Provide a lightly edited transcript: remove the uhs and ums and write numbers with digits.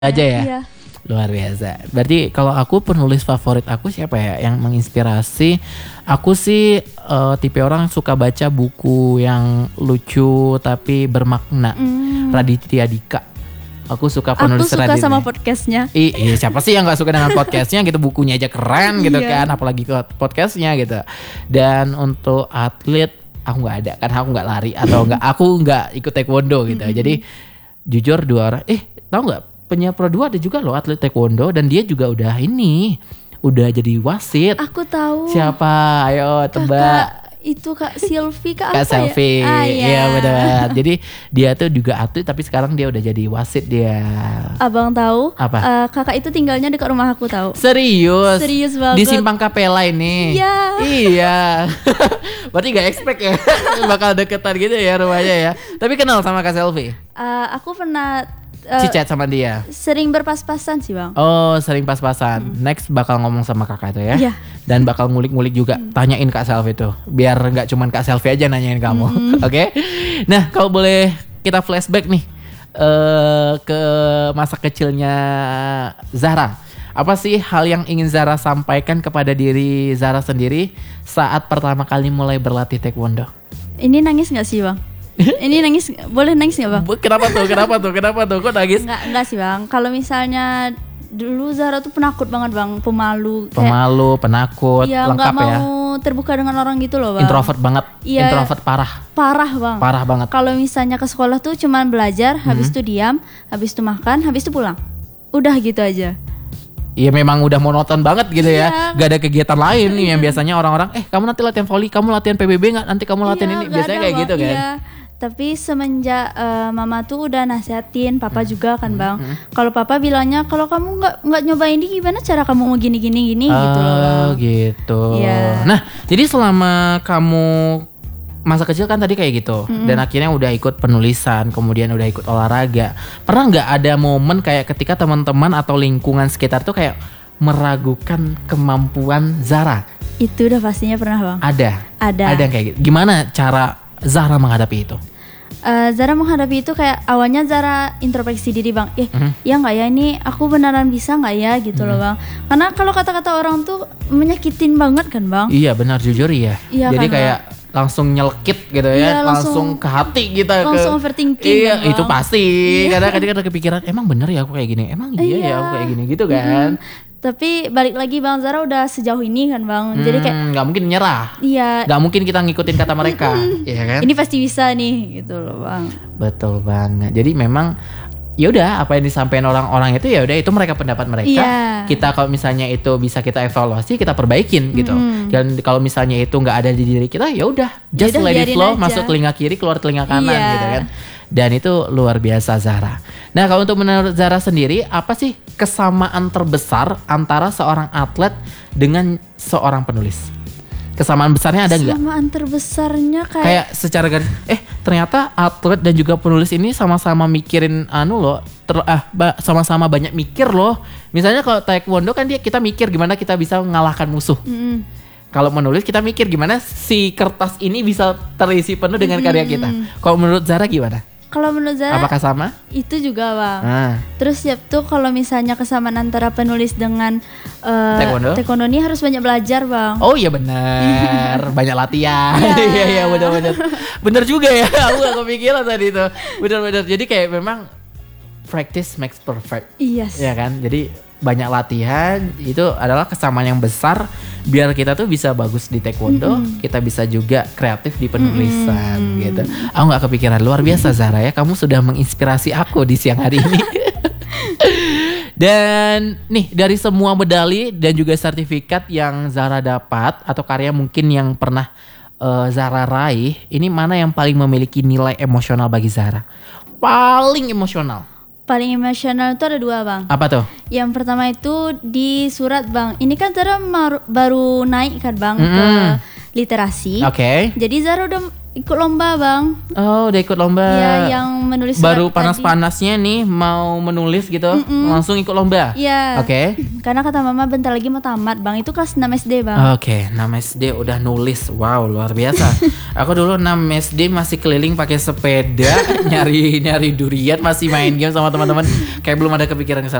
aja ya. Iya. Luar biasa. Berarti kalau aku penulis favorit aku siapa ya yang menginspirasi? Aku sih tipe orang suka baca buku yang lucu tapi bermakna. Raditya Dika. Aku suka penulis Aku suka Raditya. sama podcastnya. Iya, siapa sih yang nggak suka dengan podcastnya gitu, bukunya aja keren gitu Iya. kan, apalagi ke podcastnya gitu. Dan untuk atlet aku nggak ada, karena aku nggak lari atau aku nggak ikut taekwondo gitu. Jadi jujur dua orang, tahu nggak penyiar Pro 2 ada juga loh atlet taekwondo dan dia juga udah jadi wasit. Aku tahu. Siapa? Ayo tebak. Itu Kak Silvi Kak Kak apa Selfie, ya? iya benar. Jadi dia tuh juga atlet tapi sekarang dia udah jadi wasit dia. Abang tahu? Apa? Kakak itu tinggalnya dekat rumah aku tahu. Serius? Serius banget. Di Simpang Kapela ini? Iya. Iya. Berarti gak expect ya bakal deketan gitu ya rumahnya ya. Tapi kenal sama Kak Selfie? Aku pernah Cicat sama dia? sering berpas-pasan sih bang. Oh sering pas-pasan. Next bakal ngomong sama kakak itu ya. Iya. Dan bakal ngulik-ngulik juga. Tanyain Kak Selfie itu. Biar gak cuman Kak Selfie aja nanyain kamu. Oke. Nah kalau boleh kita flashback nih. Ke masa kecilnya Zahra. Apa sih hal yang ingin Zahra sampaikan kepada diri Zahra sendiri saat pertama kali mulai berlatih taekwondo? Ini nangis nggak sih bang? Ini nangis, boleh nangis nggak bang? Kenapa tuh? Kok nangis? Enggak sih bang. Kalau misalnya dulu Zahra tuh penakut banget bang, pemalu. Pemalu, penakut, Iya, lengkap nggak ya. mau terbuka dengan orang gitu loh bang. Introvert banget. Iya. Introvert parah. Parah bang. Parah banget. Kalau misalnya ke sekolah tuh cuman belajar, habis itu diam, habis itu makan, habis itu pulang. Udah gitu aja. Iya memang udah monoton banget gitu ya. Iya. Gak ada kegiatan lain nih yang biasanya orang-orang kamu nanti latihan volley, kamu latihan PBB nggak? Nanti kamu latihan Iya, ini. nggak Biasanya ada, kayak Bang. gitu kan. Iya. Tapi semenjak mama tuh udah nasihatin, papa juga kan bang. Kalau papa bilangnya kalau kamu nggak nyobain ini gimana cara kamu mau gini gitu loh bang. Oh gitu. Iya. Nah jadi selama kamu masa kecil kan tadi kayak gitu dan akhirnya udah ikut penulisan, kemudian udah ikut olahraga. Pernah nggak ada momen kayak ketika teman-teman atau lingkungan sekitar tuh kayak meragukan kemampuan Zahra? Itu udah pastinya pernah bang. Ada yang kayak gitu. Gimana cara Zahra menghadapi itu? Zara menghadapi itu kayak awalnya Zara introspeksi diri bang, ya nggak ya ini aku beneran bisa nggak ya gitu loh bang. Karena kalau kata-kata orang tuh menyakitin banget kan bang. Iya benar jujur ya. Iya, Jadi kan, kayak langsung nyelkit gitu ya, Iya, langsung ke hati kita. langsung overthinking Iya kan, Bang. itu pasti. Iya. Kadang ada kepikiran emang bener ya aku kayak gini, emang iya ya aku kayak gini gitu kan. Tapi balik lagi bang Zara udah sejauh ini kan bang, jadi kayak nggak mungkin nyerah. iya Nggak mungkin kita ngikutin kata mereka, iya kan? ini pasti bisa nih gitu loh bang. Betul banget. Jadi memang ya udah apa yang disampaikan orang-orang itu ya udah itu mereka pendapat mereka. Iya. Kita kalau misalnya itu bisa kita evaluasi, kita perbaikin gitu. Dan kalau misalnya itu nggak ada di diri kita, ya udah just Yaudah, let it biarin flow, aja. masuk telinga kiri, keluar telinga kanan Iya. gitu kan. Dan itu luar biasa Zahra. Nah kalau untuk menurut Zahra sendiri, apa sih kesamaan terbesar antara seorang atlet dengan seorang penulis? Kesamaan besarnya ada nggak? Kesamaan terbesarnya Kayak secara garis, ternyata atlet dan juga penulis ini sama-sama mikirin sama-sama banyak mikir loh. Misalnya kalau taekwondo kan kita mikir gimana kita bisa mengalahkan musuh. Kalau menulis kita mikir gimana si kertas ini bisa terisi penuh dengan karya kita. Kalau menurut Zahra gimana? Kalau menurut Zara Apakah sama? itu juga bang. Nah, Terus ya tuh kalau misalnya kesamaan antara penulis dengan taekwondo ini harus banyak belajar bang. oh iya benar, banyak latihan. Iya benar. Benar juga ya. Aku gak kepikiran tadi itu. Benar. Jadi kayak memang practice makes perfect. Yes. Ya kan? Jadi banyak latihan itu adalah kesamaan yang besar biar kita tuh bisa bagus di taekwondo, kita bisa juga kreatif di penulisan gitu. Aku nggak kepikiran, luar biasa Zahra ya, kamu sudah menginspirasi aku di siang hari ini. Dan nih dari semua medali dan juga sertifikat yang Zahra dapat atau karya mungkin yang pernah Zahra raih, ini mana yang paling memiliki nilai emosional bagi Zahra? Paling emosional. Paling emosional itu ada dua bang. Apa tuh? Yang pertama itu di surat bang. Ini kan Zara baru naik kan bang ke literasi. Oke. Jadi Zara udah ikut lomba bang. Oh, udah ikut lomba. Ya, yang menulis surat Baru tadi. panas-panasnya nih mau menulis gitu, langsung ikut lomba. Iya. Oke. Karena kata mama bentar lagi mau tamat bang. Itu kelas 6 SD bang. Oke, 6 SD udah nulis. Wow, luar biasa. Aku dulu 6 SD masih keliling pakai sepeda, nyari durian, masih main game sama teman-teman. Kayak belum ada kepikiran ke sana.